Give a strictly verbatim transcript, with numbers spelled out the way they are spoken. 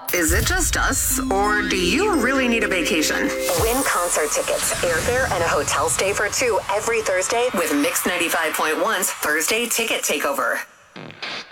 Is it just us, or do you really need a vacation? Win concert tickets, airfare, and a hotel stay for two every Thursday with Mix ninety-five point one's Thursday Ticket Takeover.